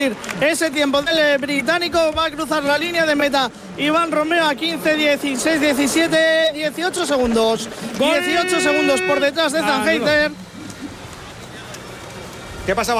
ese tiempo del británico. Va a cruzar la línea de meta Iván Romeo a 15, 16, 17, 18 segundos. 18 segundos por detrás de Zandheiser. ¿Qué pasaba?